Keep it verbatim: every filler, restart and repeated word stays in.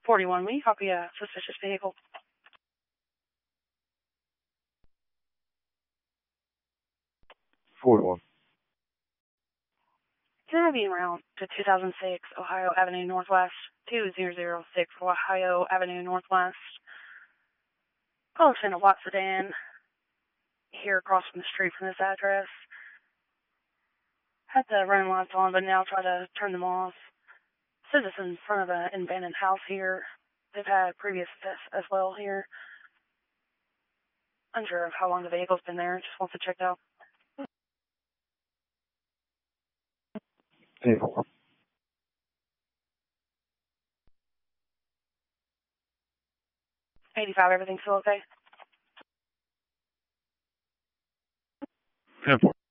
forty-one, will you copy a suspicious vehicle? forty-one. Can I be en route to two thousand six Ohio Avenue Northwest, two thousand six Ohio Avenue Northwest? Call us in a white sedan here across from the street from this address. Had the running lights on, but now try to turn them off. Says it's in front of an abandoned house here. They've had previous thefts as well here. Unsure of how long the vehicle's been there. Just wants to check it out. eighty-four. eighty-five, everything still okay? ten four.